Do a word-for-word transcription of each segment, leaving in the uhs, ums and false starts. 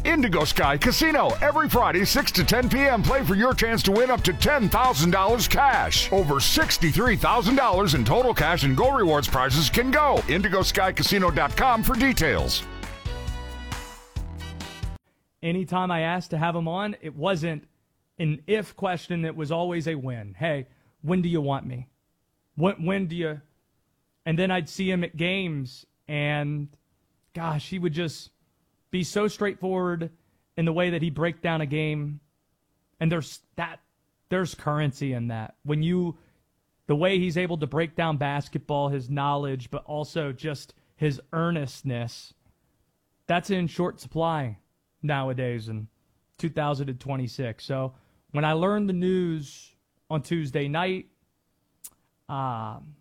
Indigo Sky Casino. Every Friday, six to ten p.m., play for your chance to win up to ten thousand dollars cash. Over sixty-three thousand dollars in total cash and Go Rewards prizes can go. indigo sky casino dot com for details. Anytime I asked to have him on, it wasn't an if question. It was always a when. Hey, when do you want me? When, when do you? And then I'd see him at games, and gosh, he would just be so straightforward in the way that he break down a game. And there's that, there's currency in that. When you, the way he's able to break down basketball, his knowledge, but also just his earnestness, that's in short supply nowadays in two thousand twenty-six. So when I learned the news on Tuesday night, um,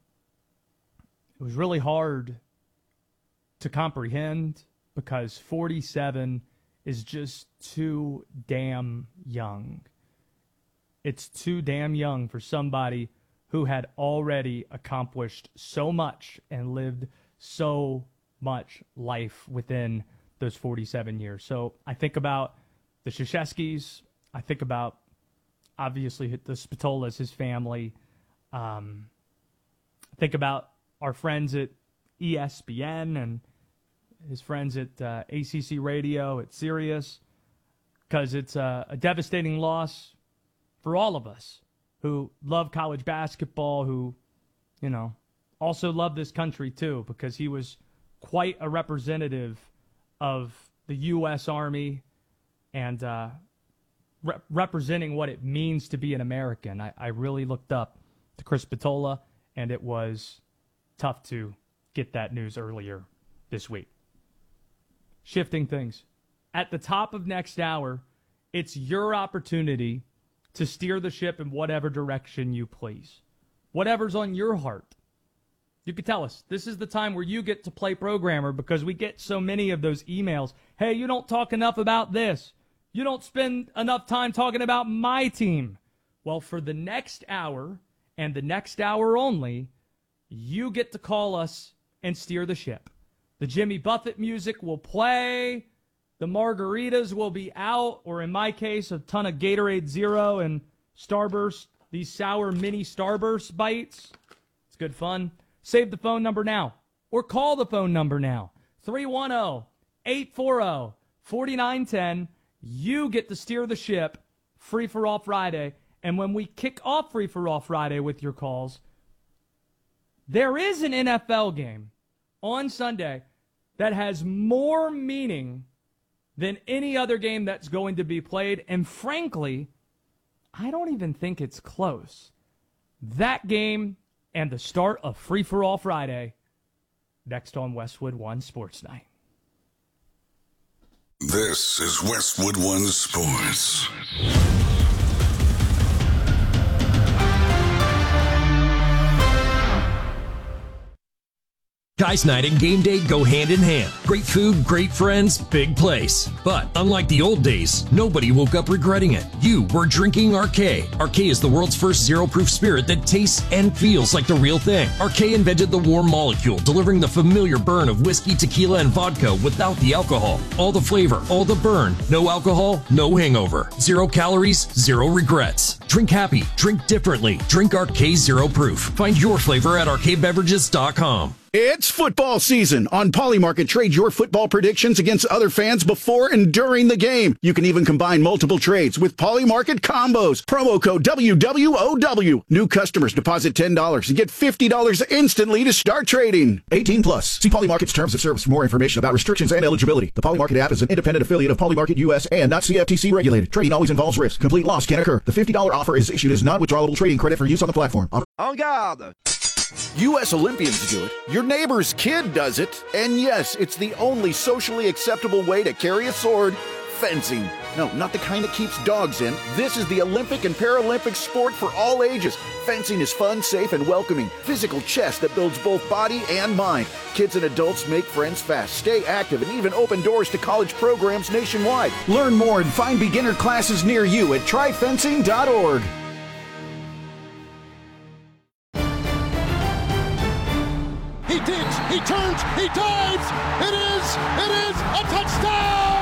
it was really hard to comprehend because forty-seven is just too damn young. It's too damn young for somebody who had already accomplished so much and lived so much life within those forty-seven years. So I think about the Krzyzewskis. I think about, obviously, the Spatolas, his family. Um, think about our friends at E S P N and his friends at uh, A C C Radio, at Sirius, because it's a, a devastating loss for all of us who love college basketball, who, you know, also love this country too, because he was quite a representative of the U S Army and uh, re- representing what it means to be an American. I, I really looked up to Chris Spatola, and it was tough to get that news earlier this week. Shifting things. At the top of next hour, it's your opportunity to steer the ship in whatever direction you please. Whatever's on your heart. You can tell us. This is the time where you get to play programmer, because we get so many of those emails. Hey, you don't talk enough about this. You don't spend enough time talking about my team. Well, for the next hour and the next hour only, you get to call us and steer the ship. The Jimmy Buffett music will play. The margaritas will be out, or in my case, a ton of Gatorade Zero and Starburst, these sour mini Starburst bites. It's good fun. Save the phone number now, or call the phone number now, three one zero, eight four zero, four nine one zero. You get to steer the ship, Free for All Friday. And when we kick off Free for All Friday with your calls, there is an N F L game on Sunday that has more meaning than any other game that's going to be played. And frankly, I don't even think it's close. That game and the start of Free for All Friday, next on Westwood One Sports Night. This is Westwood One Sports. Guys night and game day go hand in hand. Great food, great friends, big place. But unlike the old days, nobody woke up regretting it. You were drinking R K. R K is the world's first zero-proof spirit that tastes and feels like the real thing. R K invented the warm molecule, delivering the familiar burn of whiskey, tequila, and vodka without the alcohol. All the flavor, all the burn. No alcohol, no hangover. Zero calories, zero regrets. Drink happy, drink differently. Drink R K Zero Proof. Find your flavor at R K beverages dot com. It's football season. On Polymarket, trade your football predictions against other fans before and during the game. You can even combine multiple trades with Polymarket combos. Promo code W W O W. New customers deposit ten dollars and get fifty dollars instantly to start trading. eighteen plus. See Polymarket's terms of service for more information about restrictions and eligibility. The Polymarket app is an independent affiliate of Polymarket U S and not C F T C regulated. Trading always involves risk. Complete loss can occur. The fifty dollars offer is issued as non-withdrawable trading credit for use on the platform. En garde! U S Olympians do it. Your neighbor's kid does it. And yes, it's the only socially acceptable way to carry a sword. Fencing. No, not the kind that keeps dogs in. This is the Olympic and Paralympic sport for all ages. Fencing is fun, safe, and welcoming. Physical chess that builds both body and mind. Kids and adults make friends fast, stay active, and even open doors to college programs nationwide. Learn more and find beginner classes near you at try fencing dot org. He digs, he turns, he dives!